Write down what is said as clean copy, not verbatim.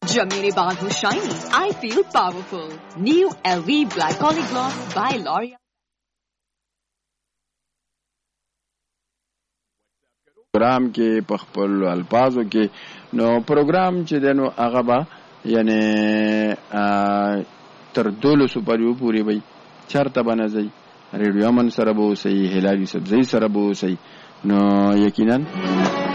जब मेरे बाल हो shiny, I feel powerful. New LV Black Collie Gloss by L'Oreal. پروګرام کې په خپل الفاظو کې نو پروګرام چې دنو هغه به یعنی تر 12 پورې پوری وي چرته بنځي ریډیو من سره به وسی هلالي سبزی سره به وسی نو یقینا